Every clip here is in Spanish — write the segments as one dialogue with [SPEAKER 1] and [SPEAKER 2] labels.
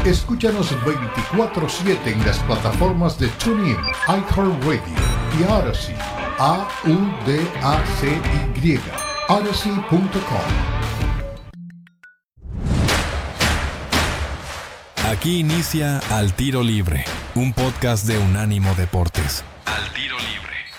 [SPEAKER 1] Escúchanos 24/7 en las plataformas de TuneIn, iHeartRadio y Odyssey. AUDACY. Odyssey.com.
[SPEAKER 2] Aquí inicia Al Tiro Libre, un podcast de Unánimo Deportes. Al Tiro Libre.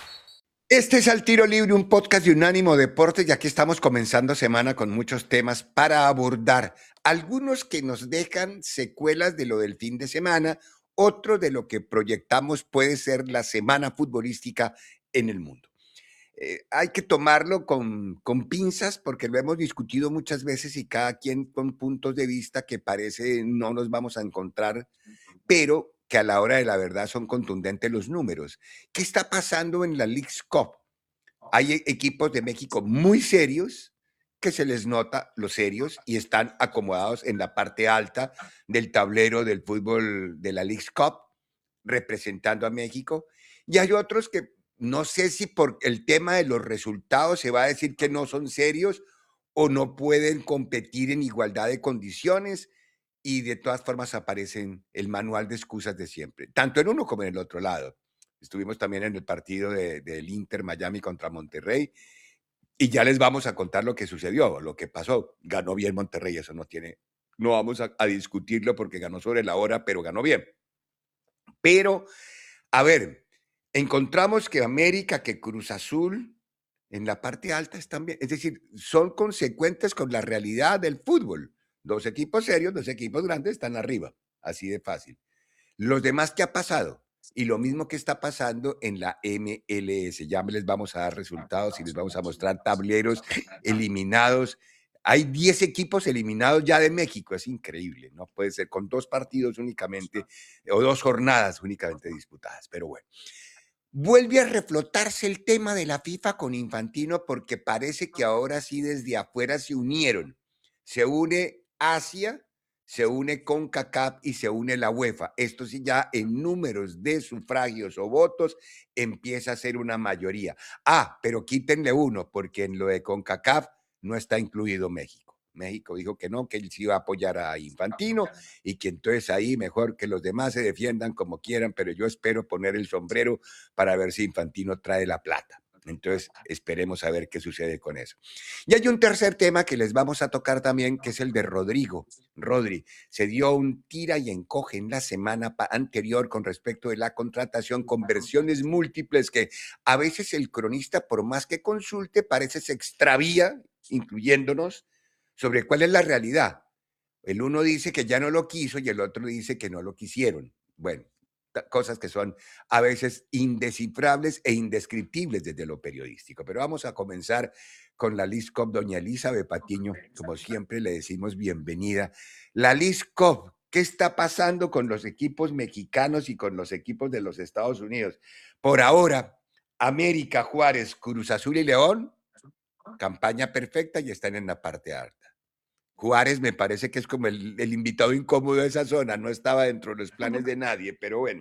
[SPEAKER 3] Este es Al Tiro Libre, un podcast de Unánimo Deportes, y aquí estamos comenzando semana con muchos temas para abordar. Algunos que nos dejan secuelas de lo del fin de semana, otro de lo que proyectamos puede ser la semana futbolística en el mundo. Hay que tomarlo con pinzas porque lo hemos discutido muchas veces y cada quien con puntos de vista que parece no nos vamos a encontrar, pero que a la hora de la verdad son contundentes los números. ¿Qué está pasando en la Leagues Cup? Hay equipos de México muy serios que se les nota los serios y están acomodados en la parte alta del tablero del fútbol de la Leagues Cup, representando a México. Y hay otros que no sé si por el tema de los resultados se va a decir que no son serios o no pueden competir en igualdad de condiciones, y de todas formas aparecen el manual de excusas de siempre, tanto en uno como en el otro lado. Estuvimos también en el partido del Inter Miami contra Monterrey y ya les vamos a contar lo que sucedió, lo que pasó. Ganó bien Monterrey, eso no vamos a discutirlo porque ganó sobre la hora, pero ganó bien. Pero, a ver, encontramos que América, que Cruz Azul, en la parte alta están bien. Es decir, son consecuentes con la realidad del fútbol. Dos equipos serios, dos equipos grandes están arriba, así de fácil. Los demás, ¿qué ha pasado? Y lo mismo que está pasando en la MLS. Ya les vamos a dar resultados y les vamos a mostrar tableros eliminados. Hay 10 equipos eliminados ya de México. Es increíble, no puede ser, con 2 partidos únicamente o 2 jornadas únicamente disputadas. Pero bueno, vuelve a reflotarse el tema de la FIFA con Infantino porque parece que ahora sí desde afuera se unieron. Se une Asia, se une CONCACAF y se une la UEFA. Esto sí, ya en números de sufragios o votos empieza a ser una mayoría. Pero quítenle uno, porque en lo de CONCACAF no está incluido México. México dijo que no, que él sí iba a apoyar a Infantino y que entonces ahí mejor que los demás se defiendan como quieran, pero yo espero poner el sombrero para ver si Infantino trae la plata. Entonces, esperemos a ver qué sucede con eso. Y hay un tercer tema que les vamos a tocar también, que es el de Rodrigo. Rodri se dio un tira y encoge en la semana anterior con respecto de la contratación, con versiones múltiples que a veces el cronista, por más que consulte, parece se extravía, incluyéndonos, sobre cuál es la realidad. El uno dice que ya no lo quiso y el otro dice que no lo quisieron. Bueno, cosas que son a veces indescifrables e indescriptibles desde lo periodístico. Pero vamos a comenzar con la Leagues Cup. Doña Elizabeth Patiño, como siempre le decimos bienvenida. La Leagues Cup, ¿qué está pasando con los equipos mexicanos y con los equipos de los Estados Unidos? Por ahora, América, Juárez, Cruz Azul y León, campaña perfecta y están en la parte alta. Juárez me parece que es como el invitado incómodo de esa zona, no estaba dentro de los planes de nadie, pero bueno.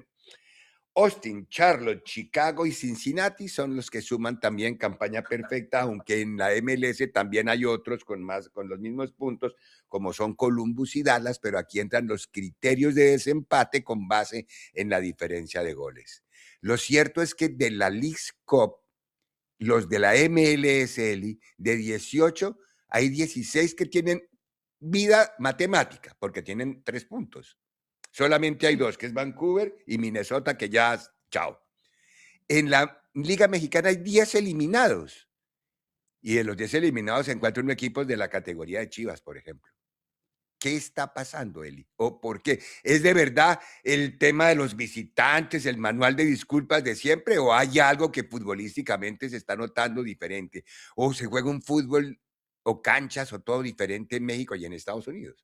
[SPEAKER 3] Austin, Charlotte, Chicago y Cincinnati son los que suman también campaña perfecta, aunque en la MLS también hay otros con los mismos puntos, como son Columbus y Dallas, pero aquí entran los criterios de desempate con base en la diferencia de goles. Lo cierto es que de la Leagues Cup, los de la MLSL, de 18, hay 16 que tienen vida matemática, porque tienen 3 puntos. Solamente hay 2, que es Vancouver y Minnesota, que ya, chao. En la Liga Mexicana hay 10 eliminados. Y de los 10 eliminados se encuentran un equipo de la categoría de Chivas, por ejemplo. ¿Qué está pasando, Eli? ¿O por qué? ¿Es de verdad el tema de los visitantes, el manual de disculpas de siempre? ¿O hay algo que futbolísticamente se está notando diferente? ¿O se juega un fútbol o canchas o todo diferente en México y en Estados Unidos?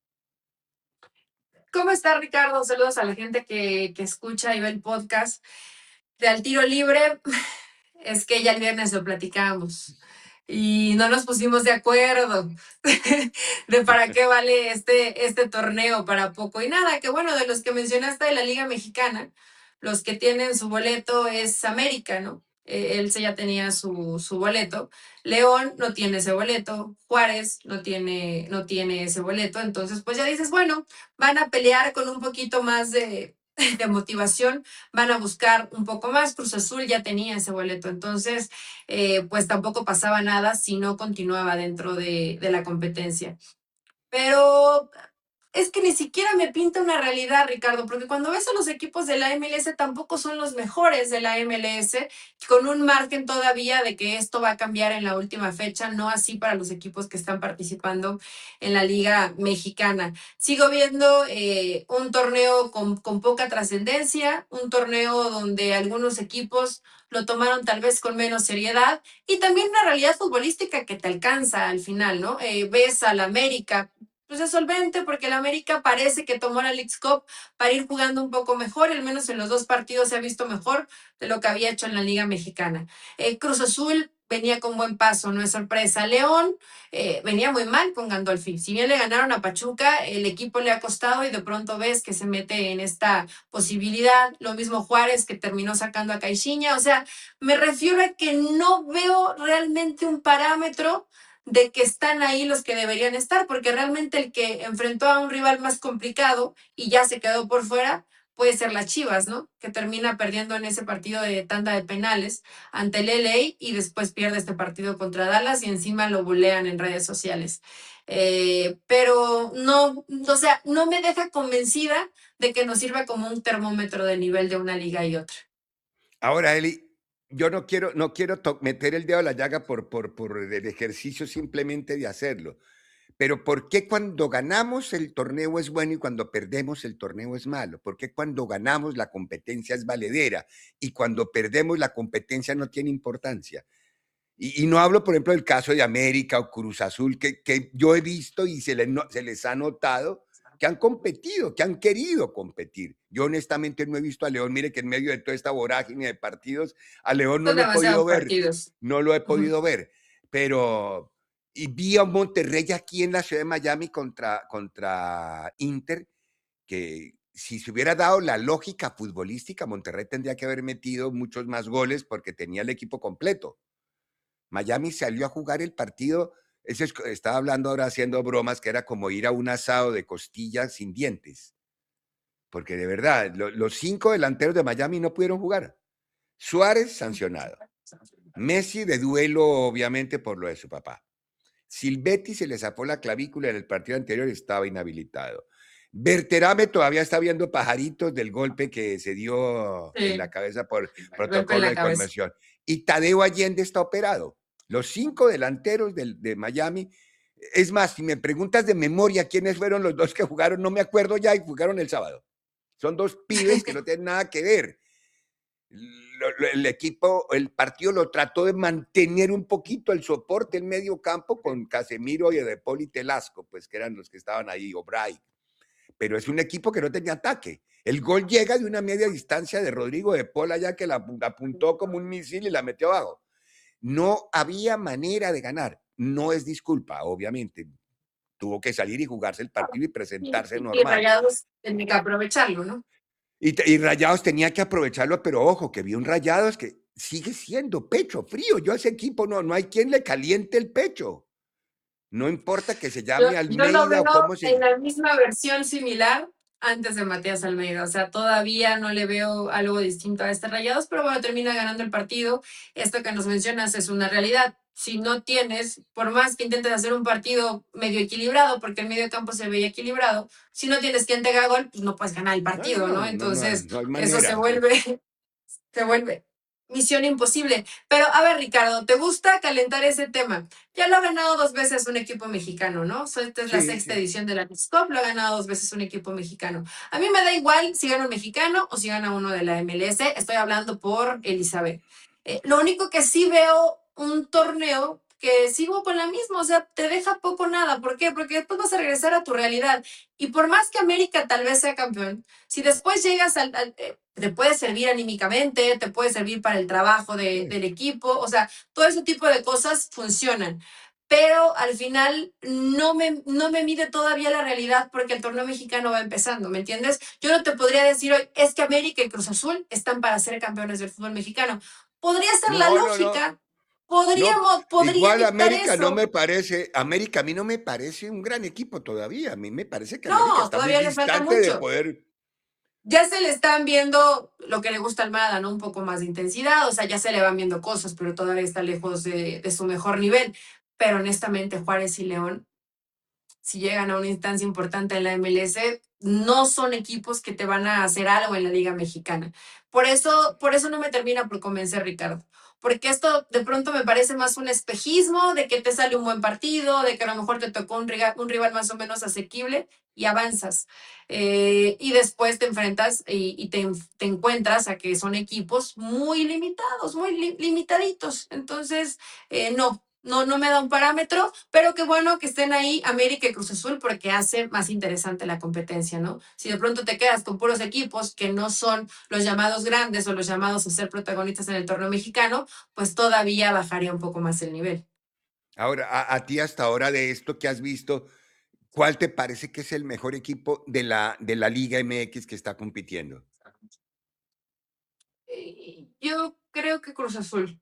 [SPEAKER 4] ¿Cómo está, Ricardo? Saludos a la gente que escucha y ve el podcast de Al Tiro Libre. Es que ya el viernes lo platicamos y no nos pusimos de acuerdo de para qué vale este torneo, para poco. Y nada, que bueno, de los que mencionaste de la Liga Mexicana, los que tienen su boleto es América, ¿no? él ya tenía su boleto. León no tiene ese boleto, Juárez no tiene ese boleto, entonces pues ya dices, bueno, van a pelear con un poquito más de motivación, van a buscar un poco más. Cruz Azul ya tenía ese boleto, entonces pues tampoco pasaba nada si no continuaba dentro de la competencia. Pero es que ni siquiera me pinta una realidad, Ricardo, porque cuando ves a los equipos de la MLS tampoco son los mejores de la MLS, con un margen todavía de que esto va a cambiar en la última fecha, no así para los equipos que están participando en la Liga Mexicana. Sigo viendo un torneo con poca trascendencia, un torneo donde algunos equipos lo tomaron tal vez con menos seriedad y también una realidad futbolística que te alcanza al final, ¿no? Ves al América, pues es solvente porque el América parece que tomó la Leagues Cup para ir jugando un poco mejor, al menos en los 2 partidos se ha visto mejor de lo que había hecho en la Liga Mexicana. Cruz Azul venía con buen paso, no es sorpresa. León venía muy mal con Gandolfi. Si bien le ganaron a Pachuca, el equipo le ha costado y de pronto ves que se mete en esta posibilidad. Lo mismo Juárez, que terminó sacando a Caixinha. O sea, me refiero a que no veo realmente un parámetro de que están ahí los que deberían estar, porque realmente el que enfrentó a un rival más complicado y ya se quedó por fuera puede ser las Chivas, ¿no? Que termina perdiendo en ese partido de tanda de penales ante el LA y después pierde este partido contra Dallas y encima lo bulean en redes sociales. Pero no, o sea, no me deja convencida de que nos sirva como un termómetro del nivel de una liga y otra.
[SPEAKER 3] Ahora, Eli, yo no quiero meter el dedo a la llaga por el ejercicio simplemente de hacerlo. Pero ¿por qué cuando ganamos el torneo es bueno y cuando perdemos el torneo es malo? ¿Por qué cuando ganamos la competencia es valedera y cuando perdemos la competencia no tiene importancia? Y no hablo, por ejemplo, del caso de América o Cruz Azul, que yo he visto y se les ha notado que han competido, que han querido competir. Yo honestamente no he visto a León, mire que en medio de toda esta vorágine de partidos, a León no
[SPEAKER 4] Son
[SPEAKER 3] lo he podido
[SPEAKER 4] demasiados
[SPEAKER 3] ver,
[SPEAKER 4] partidos.
[SPEAKER 3] no lo he
[SPEAKER 4] Uh-huh.
[SPEAKER 3] podido ver, pero y vi a Monterrey aquí en la ciudad de Miami contra Inter, que si se hubiera dado la lógica futbolística, Monterrey tendría que haber metido muchos más goles porque tenía el equipo completo. Miami salió a jugar el partido, estaba hablando ahora haciendo bromas, que era como ir a un asado de costillas sin dientes, porque de verdad, los 5 delanteros de Miami no pudieron jugar. Suárez sancionado, Messi de duelo obviamente por lo de su papá. Silvetti se le zafó la clavícula en el partido anterior, estaba inhabilitado. Berterame todavía está viendo pajaritos del golpe que se dio en la
[SPEAKER 4] Sí,
[SPEAKER 3] cabeza por
[SPEAKER 4] golpe en
[SPEAKER 3] protocolo
[SPEAKER 4] la
[SPEAKER 3] de
[SPEAKER 4] cabeza.
[SPEAKER 3] conmoción. Y Tadeo Allende está operado. Los 5 delanteros de Miami. Es más, si me preguntas de memoria quiénes fueron los 2 que jugaron, no me acuerdo ya y jugaron el sábado. Son 2 pibes que no tienen nada que ver. El equipo, el partido lo trató de mantener un poquito el soporte en medio campo con Casemiro y De Paul y Telasco, pues que eran los que estaban ahí, O'Brien. Pero es un equipo que no tenía ataque. El gol llega de una media distancia de Rodrigo De Paul allá que la apuntó como un misil y la metió abajo. No había manera de ganar. No es disculpa, obviamente. Tuvo que salir y jugarse el partido y presentarse
[SPEAKER 4] Y
[SPEAKER 3] normal.
[SPEAKER 4] Rayados tienen que aprovecharlo, ¿no?
[SPEAKER 3] Y Rayados tenía que aprovecharlo, pero ojo, que vi un Rayados que sigue siendo pecho frío. Yo a ese equipo no hay quien le caliente el pecho. No importa que se llame
[SPEAKER 4] Yo lo
[SPEAKER 3] Almeida o cómo
[SPEAKER 4] veo en
[SPEAKER 3] se...
[SPEAKER 4] la misma versión similar antes de Matías Almeida. O sea, todavía no le veo algo distinto a este Rayados, pero bueno, termina ganando el partido. Esto que nos mencionas es una realidad. Si no tienes, por más que intentes hacer un partido medio equilibrado, porque el medio campo se veía equilibrado, si no tienes quien te haga gol, pues no puedes ganar el partido, ¿no? Entonces,
[SPEAKER 3] No hay
[SPEAKER 4] eso
[SPEAKER 3] manera.
[SPEAKER 4] se vuelve misión imposible. Pero a ver, Ricardo, ¿te gusta calentar ese tema? Ya lo ha ganado 2 veces un equipo mexicano, ¿no? Esta es la
[SPEAKER 3] Sí,
[SPEAKER 4] sexta
[SPEAKER 3] sí.
[SPEAKER 4] edición de la Leagues Cup, lo ha ganado 2 veces un equipo mexicano. A mí me da igual si gana un mexicano o si gana uno de la MLS, estoy hablando por Elizabeth. Lo único que sí veo un torneo que sigo con la misma, o sea, te deja poco nada. ¿Por qué? Porque después vas a regresar a tu realidad. Y por más que América tal vez sea campeón, si después llegas te puede servir anímicamente, te puede servir para el trabajo del equipo, o sea, todo ese tipo de cosas funcionan. Pero al final no me mide todavía la realidad porque el torneo mexicano va empezando, ¿me entiendes? Yo no te podría decir hoy, es que América y Cruz Azul están para ser campeones del fútbol mexicano, podría ser la
[SPEAKER 3] No, no, no.
[SPEAKER 4] lógica.
[SPEAKER 3] No,
[SPEAKER 4] Podría
[SPEAKER 3] igual
[SPEAKER 4] dictar
[SPEAKER 3] América no
[SPEAKER 4] eso.
[SPEAKER 3] me parece, América a mí no me parece un gran equipo todavía. A mí me parece que América
[SPEAKER 4] No,
[SPEAKER 3] está muy
[SPEAKER 4] todavía le falta
[SPEAKER 3] distante de
[SPEAKER 4] mucho.
[SPEAKER 3] poder.
[SPEAKER 4] Ya se le están viendo lo que le gusta a Almada, ¿no? Un poco más de intensidad, o sea, ya se le van viendo cosas, pero todavía está lejos de su mejor nivel. Pero honestamente, Juárez y León, si llegan a una instancia importante en la MLS, no son equipos que te van a hacer algo en la Liga Mexicana. Por eso no me termina por convencer, Ricardo. Porque esto de pronto me parece más un espejismo de que te sale un buen partido, de que a lo mejor te tocó un rival más o menos asequible y avanzas. Y después te enfrentas y te encuentras a que son equipos muy limitados, muy limitaditos. Entonces, no me da un parámetro, pero qué bueno que estén ahí América y Cruz Azul porque hace más interesante la competencia, ¿no? Si de pronto te quedas con puros equipos que no son los llamados grandes o los llamados a ser protagonistas en el torneo mexicano, pues todavía bajaría un poco más el nivel.
[SPEAKER 3] Ahora, a ti hasta ahora de esto que has visto, ¿cuál te parece que es el mejor equipo de la Liga MX que está compitiendo?
[SPEAKER 4] Yo creo que Cruz Azul.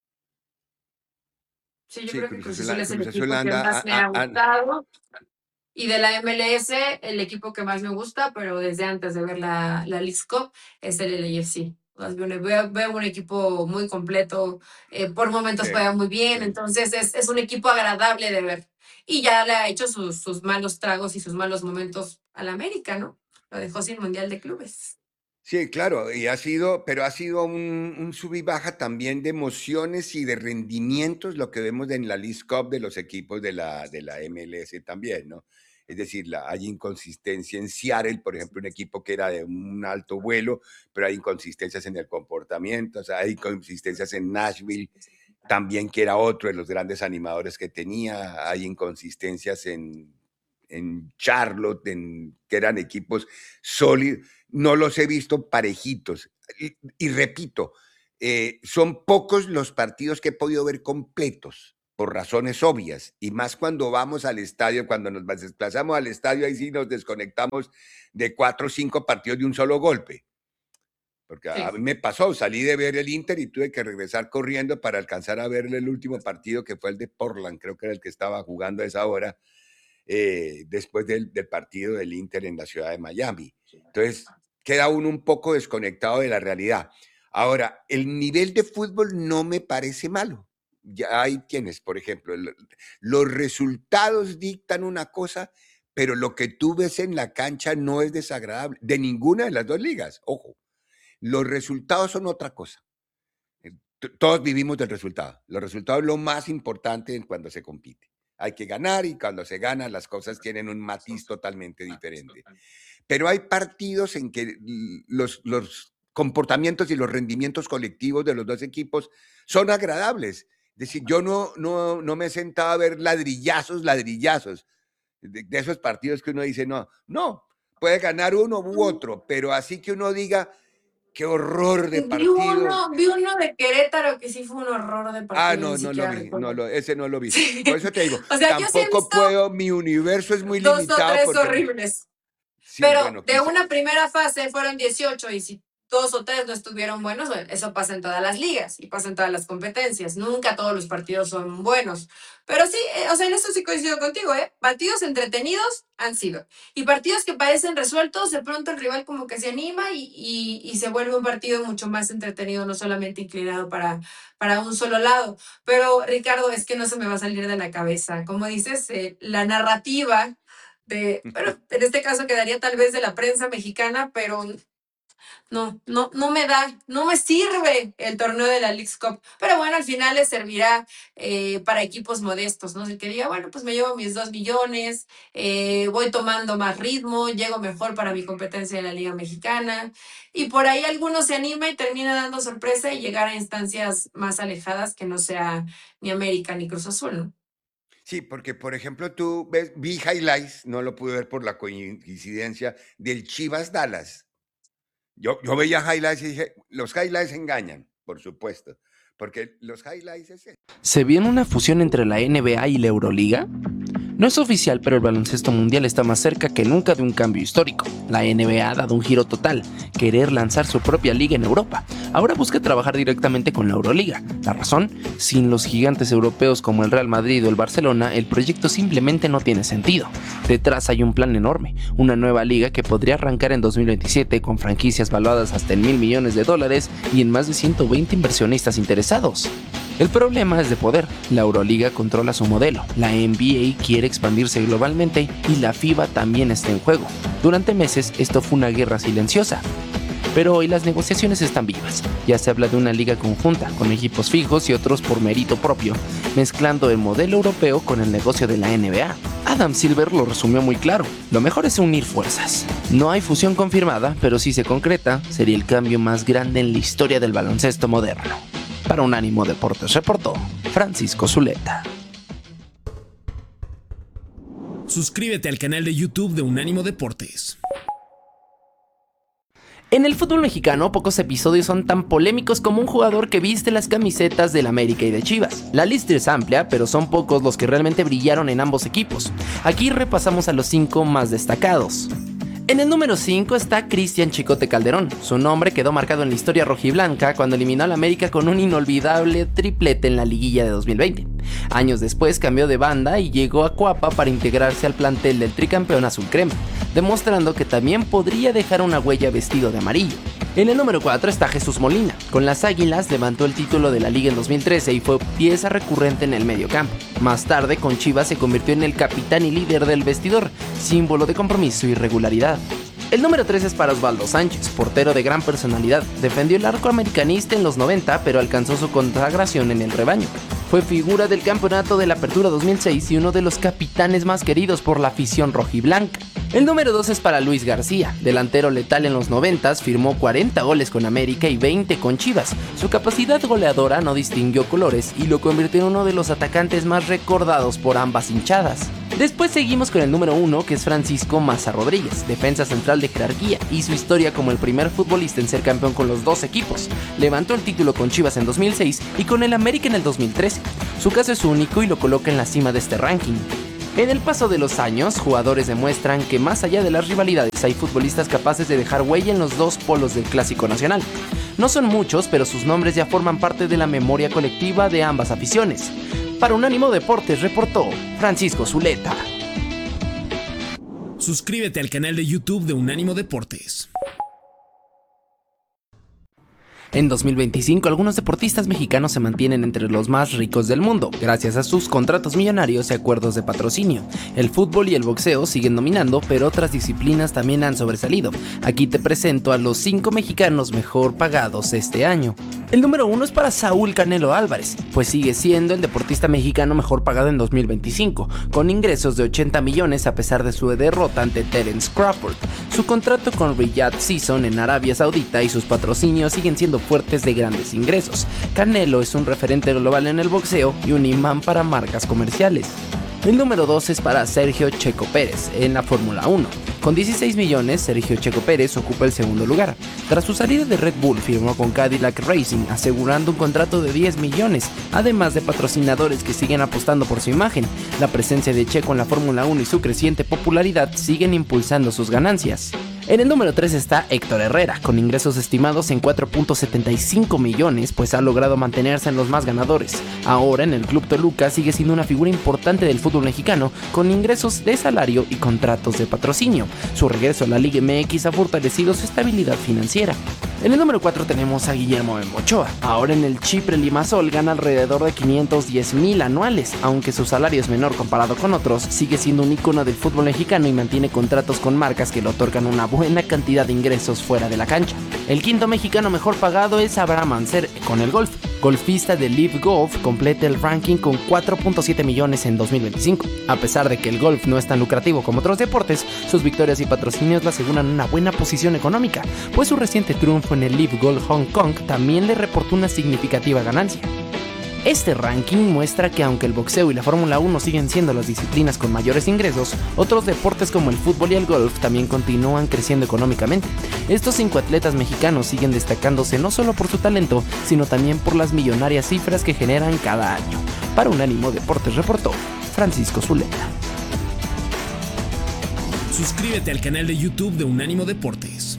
[SPEAKER 4] Sí, yo
[SPEAKER 3] Sí,
[SPEAKER 4] creo que Cruz Azul es el
[SPEAKER 3] Cruz Azul
[SPEAKER 4] equipo que
[SPEAKER 3] anda,
[SPEAKER 4] más me ha gustado. Y de la MLS, el equipo que más me gusta, pero desde antes de ver la Leagues Cup, es el LAFC. Veo un equipo muy completo, por momentos
[SPEAKER 3] sí,
[SPEAKER 4] juega muy bien,
[SPEAKER 3] sí.
[SPEAKER 4] entonces es un equipo agradable de ver. Y ya le ha hecho sus malos tragos y sus malos momentos al América, ¿no? Lo dejó sin Mundial de Clubes.
[SPEAKER 3] Sí, claro, pero ha sido un sub y baja también de emociones y de rendimientos, lo que vemos en la Leagues Cup de los equipos de la MLS también, ¿no? Es decir, hay inconsistencia en Seattle, por ejemplo, un equipo que era de un alto vuelo, pero hay inconsistencias en el comportamiento, o sea, hay inconsistencias en Nashville, también que era otro de los grandes animadores que tenía, hay inconsistencias en Charlotte, que eran equipos sólidos, no los he visto parejitos. Y repito, son pocos los partidos que he podido ver completos, por razones obvias, y más cuando vamos al estadio, cuando nos desplazamos al estadio, ahí sí nos desconectamos de 4 o 5 partidos de un solo golpe. Porque a mí
[SPEAKER 4] Sí.
[SPEAKER 3] me pasó, salí de ver el Inter y tuve que regresar corriendo para alcanzar a ver el último partido, que fue el de Portland, creo que era el que estaba jugando a esa hora, después del partido del Inter en la ciudad de Miami. Entonces, queda uno un poco desconectado de la realidad. Ahora, el nivel de fútbol no me parece malo. Ya ahí tienes, por ejemplo, los resultados dictan una cosa, pero lo que tú ves en la cancha no es desagradable, de ninguna de las dos ligas, ojo. Los resultados son otra cosa. Todos vivimos del resultado. Los resultados es lo más importante cuando se compite. Hay que ganar y cuando se gana las cosas tienen un matiz totalmente diferente. Pero hay partidos en que los comportamientos y los rendimientos colectivos de los dos equipos son agradables. Es decir, yo no me he sentado a ver ladrillazos de esos partidos que uno dice, no, puede ganar uno u otro, pero así que uno diga, qué horror de partido.
[SPEAKER 4] Vi uno de Querétaro que sí fue un horror de partido, ni
[SPEAKER 3] No lo
[SPEAKER 4] siquiera
[SPEAKER 3] vi,
[SPEAKER 4] recuerdo.
[SPEAKER 3] ese no lo vi.
[SPEAKER 4] Sí.
[SPEAKER 3] Por eso te digo,
[SPEAKER 4] O sea, yo sí he
[SPEAKER 3] tampoco
[SPEAKER 4] visto
[SPEAKER 3] puedo, mi universo es muy
[SPEAKER 4] 2 o
[SPEAKER 3] limitado
[SPEAKER 4] 3
[SPEAKER 3] porque,
[SPEAKER 4] horribles.
[SPEAKER 3] sí,
[SPEAKER 4] Pero
[SPEAKER 3] bueno,
[SPEAKER 4] de
[SPEAKER 3] quizá,
[SPEAKER 4] una primera fase fueron 18 y si 2 o 3 no estuvieron buenos, bueno, eso pasa en todas las ligas y pasa en todas las competencias. Nunca todos los partidos son buenos. Pero sí, o sea, en eso sí coincido contigo, ¿eh? Partidos entretenidos han sido. Y partidos que parecen resueltos, de pronto el rival como que se anima y se vuelve un partido mucho más entretenido, no solamente inclinado para un solo lado. Pero Ricardo, es que no se me va a salir de la cabeza. Como dices, la narrativa pero en este caso quedaría tal vez de la prensa mexicana, pero no me da, no me sirve el torneo de la Leagues Cup. Pero bueno, al final les servirá para equipos modestos, ¿no? El que diga, bueno, pues me llevo mis 2 millones, voy tomando más ritmo, llego mejor para mi competencia en la Liga Mexicana. Y por ahí algunos se anima y termina dando sorpresa y llegar a instancias más alejadas que no sea ni América ni Cruz Azul, ¿no?
[SPEAKER 3] sí, porque por ejemplo tú ves, vi highlights, no lo pude ver por la coincidencia, del Chivas Dallas. Yo veía highlights y dije, los highlights engañan, por supuesto, porque los highlights es eso.
[SPEAKER 5] ¿Se viene una fusión entre la NBA y la Euroliga? No es oficial, pero el baloncesto mundial está más cerca que nunca de un cambio histórico. La NBA ha dado un giro total, querer lanzar su propia liga en Europa. Ahora busca trabajar directamente con la Euroliga. ¿La razón? Sin los gigantes europeos como el Real Madrid o el Barcelona, el proyecto simplemente no tiene sentido. Detrás hay un plan enorme, una nueva liga que podría arrancar en 2027 con franquicias valuadas hasta en $1,000 millones y en más de 120 inversionistas interesados. El problema es de poder. La Euroliga controla su modelo, la NBA quiere expandirse globalmente y la FIBA también está en juego. Durante meses esto fue una guerra silenciosa. Pero hoy las negociaciones están vivas. Ya se habla de una liga conjunta, con equipos fijos y otros por mérito propio, mezclando el modelo europeo con el negocio de la NBA. Adam Silver lo resumió muy claro: lo mejor es unir fuerzas. No hay fusión confirmada, pero si se concreta, sería el cambio más grande en la historia del baloncesto moderno. Para Unánimo Deportes reportó Francisco Zuleta.
[SPEAKER 2] Suscríbete al canal de YouTube de Unánimo Deportes.
[SPEAKER 5] En el fútbol mexicano, pocos episodios son tan polémicos como un jugador que viste las camisetas del América y de Chivas. La lista es amplia, pero son pocos los que realmente brillaron en ambos equipos. Aquí repasamos a los 5 más destacados. En el número 5 está Cristian Chicote Calderón. Su nombre quedó marcado en la historia rojiblanca cuando eliminó al América con un inolvidable triplete en la liguilla de 2020. Años después cambió de banda y llegó a Cuapa para integrarse al plantel del tricampeón azul crema, demostrando que también podría dejar una huella vestido de amarillo. En el número 4 está Jesús Molina. Con las Águilas levantó el título de la Liga en 2013 y fue pieza recurrente en el mediocampo. Más tarde, con Chivas se convirtió en el capitán y líder del vestidor, símbolo de compromiso y regularidad. El número 3 es para Osvaldo Sánchez, portero de gran personalidad. Defendió el arco americanista en los 90, pero alcanzó su consagración en el rebaño. Fue figura del campeonato de la Apertura 2006 y uno de los capitanes más queridos por la afición rojiblanca. El número 2 es para Luis García, delantero letal en los 90s, firmó 40 goles con América y 20 con Chivas. Su capacidad goleadora no distinguió colores y lo convirtió en uno de los atacantes más recordados por ambas hinchadas. Después seguimos con el número 1, que es Francisco Maza Rodríguez, defensa central de jerarquía, y su historia como el primer futbolista en ser campeón con los dos equipos. Levantó el título con Chivas en 2006 y con el América en el 2013. Su caso es único y lo coloca en la cima de este ranking. En el paso de los años, jugadores demuestran que más allá de las rivalidades hay futbolistas capaces de dejar huella en los dos polos del clásico nacional. No son muchos, pero sus nombres ya forman parte de la memoria colectiva de ambas aficiones. Para Unánimo Deportes reportó Francisco Zuleta.
[SPEAKER 2] Suscríbete al canal de YouTube de Unánimo Deportes.
[SPEAKER 5] En 2025, algunos deportistas mexicanos se mantienen entre los más ricos del mundo, gracias a sus contratos millonarios y acuerdos de patrocinio. El fútbol y el boxeo siguen dominando, pero otras disciplinas también han sobresalido. Aquí te presento a los 5 mexicanos mejor pagados este año. El número 1 es para Saúl Canelo Álvarez, pues sigue siendo el deportista mexicano mejor pagado en 2025, con ingresos de 80 millones a pesar de su derrota ante Terence Crawford. Su contrato con Riyadh Season en Arabia Saudita y sus patrocinios siguen siendo fuertes de grandes ingresos. Canelo es un referente global en el boxeo y un imán para marcas comerciales. El número 2 es para Sergio Checo Pérez en la Fórmula 1. Con 16 millones, Sergio Checo Pérez ocupa el segundo lugar. Tras su salida de Red Bull, firmó con Cadillac Racing, asegurando un contrato de 10 millones, además de patrocinadores que siguen apostando por su imagen. La presencia de Checo en la Fórmula 1 y su creciente popularidad siguen impulsando sus ganancias. En el número 3 está Héctor Herrera, con ingresos estimados en 4.75 millones, pues ha logrado mantenerse en los más ganadores. Ahora en el Club Toluca sigue siendo una figura importante del fútbol mexicano, con ingresos de salario y contratos de patrocinio. Su regreso a la Liga MX ha fortalecido su estabilidad financiera. En el número 4 tenemos a Guillermo Ochoa. Ahora en el Chipre Limassol gana alrededor de 510,000 anuales, aunque su salario es menor comparado con otros, sigue siendo un ícono del fútbol mexicano y mantiene contratos con marcas que le otorgan una buena cantidad de ingresos fuera de la cancha. El quinto mexicano mejor pagado es Abraham Anser con el golf. Golfista de Live Golf completa el ranking con 4.7 millones en 2025. A pesar de que el golf no es tan lucrativo como otros deportes, sus victorias y patrocinios le aseguran una buena posición económica, pues su reciente triunfo en el Live Golf Hong Kong también le reportó una significativa ganancia. Este ranking muestra que aunque el boxeo y la Fórmula 1 siguen siendo las disciplinas con mayores ingresos, otros deportes como el fútbol y el golf también continúan creciendo económicamente. Estos 5 atletas mexicanos siguen destacándose no solo por su talento, sino también por las millonarias cifras que generan cada año. Para Unánimo Deportes reportó Francisco Zuleta.
[SPEAKER 6] Suscríbete al canal de YouTube de Unánimo Deportes.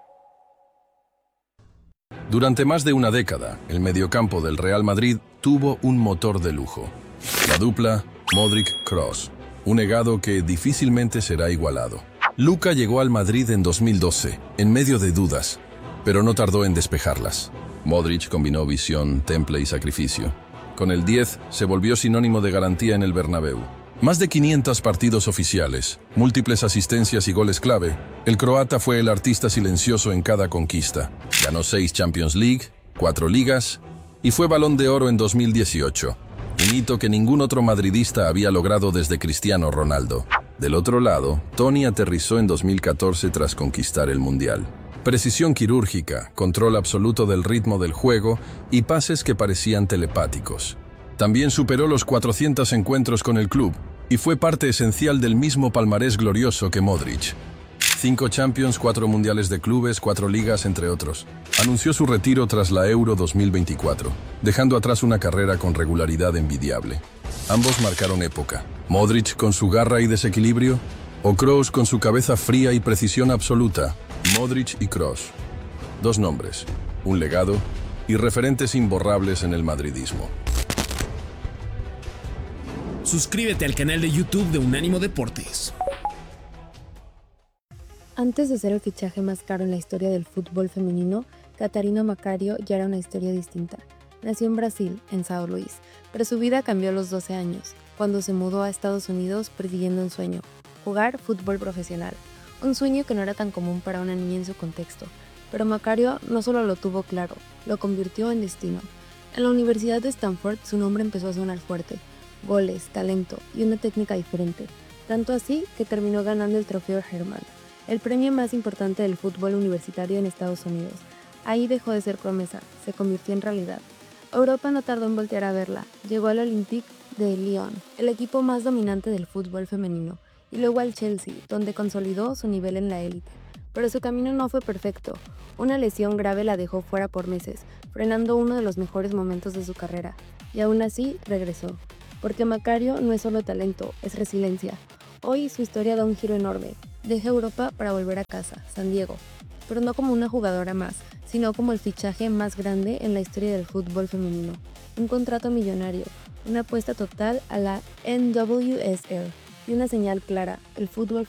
[SPEAKER 2] Durante más de una década, el mediocampo del Real Madrid tuvo un motor de lujo. La dupla Modric-Kroos, un legado que difícilmente será igualado. Luka llegó al Madrid en 2012, en medio de dudas, pero no tardó en despejarlas. Modric combinó visión, temple y sacrificio. Con el 10 se volvió sinónimo de garantía en el Bernabéu. Más de 500 partidos oficiales, múltiples asistencias y goles clave, el croata fue el artista silencioso en cada conquista. Ganó 6 Champions League, 4 ligas y fue Balón de Oro en 2018, un hito que ningún otro madridista había logrado desde Cristiano Ronaldo. Del otro lado, Toni aterrizó en 2014 tras conquistar el Mundial. Precisión quirúrgica, control absoluto del ritmo del juego y pases que parecían telepáticos. También superó los 400 encuentros con el club y fue parte esencial del mismo palmarés glorioso que Modric. 5 Champions, 4 Mundiales de Clubes, 4 Ligas, entre otros. Anunció su retiro tras la Euro 2024, dejando atrás una carrera con regularidad envidiable. Ambos marcaron época. Modric con su garra y desequilibrio, o Kroos con su cabeza fría y precisión absoluta. Modric y Kroos. 2 nombres, un legado y referentes imborrables en el madridismo.
[SPEAKER 6] Suscríbete al canal de YouTube de Unánimo Deportes.
[SPEAKER 7] Antes de ser el fichaje más caro en la historia del fútbol femenino, Catarina Macario ya era una historia distinta. Nació en Brasil, en São Luís, pero su vida cambió a los 12 años, cuando se mudó a Estados Unidos persiguiendo un sueño: jugar fútbol profesional. Un sueño que no era tan común para una niña en su contexto, pero Macario no solo lo tuvo claro, lo convirtió en destino. En la Universidad de Stanford su nombre empezó a sonar fuerte: goles, talento y una técnica diferente, tanto así que terminó ganando el trofeo Hermann, el premio más importante del fútbol universitario en Estados Unidos. Ahí dejó de ser promesa, se convirtió en realidad. Europa no tardó en voltear a verla, llegó al Olympique de Lyon, el equipo más dominante del fútbol femenino, y luego al Chelsea, donde consolidó su nivel en la élite. Pero su camino no fue perfecto. Una lesión grave la dejó fuera por meses, frenando uno de los mejores momentos de su carrera, y aún así regresó. Porque Macario no es solo talento, es resiliencia. Hoy su historia da un giro enorme. Deja Europa para volver a casa, San Diego, pero no como una jugadora más, sino como el fichaje más grande en la historia del fútbol femenino. Un contrato millonario, una apuesta total a la NWSL y una señal clara: el fútbol